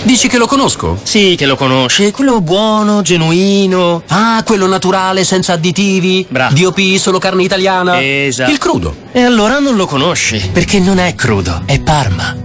Dici che lo conosco? Sì, che lo conosci, quello buono, genuino. Ah, quello naturale, senza additivi. Bravo. DOP, solo carne italiana. Esatto. Il crudo. E allora non lo conosci, perché non è crudo, è Parma.